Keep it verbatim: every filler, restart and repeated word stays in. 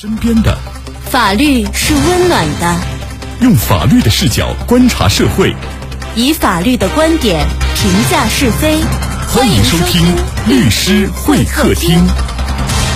身边的法律是温暖的， 用法律的视角观察社会， 以法律的观点评价是非。 欢迎收听律师会客厅。